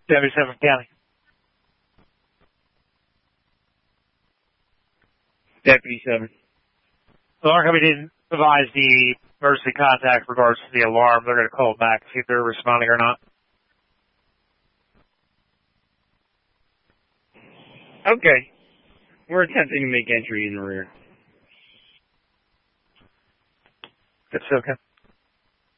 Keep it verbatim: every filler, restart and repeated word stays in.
Deputy seven County. Deputy seven. Alarm company didn't advise the emergency contact in regards to the alarm. They're going to call back to see if they're responding or not. Okay. We're attempting to make entry in the rear. That's okay.